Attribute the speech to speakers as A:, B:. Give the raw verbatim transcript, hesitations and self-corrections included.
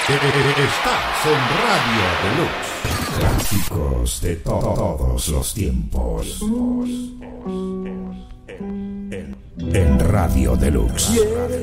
A: Estás en Radio Deluxe. Clásicos de to todos los tiempos. En Radio Deluxe.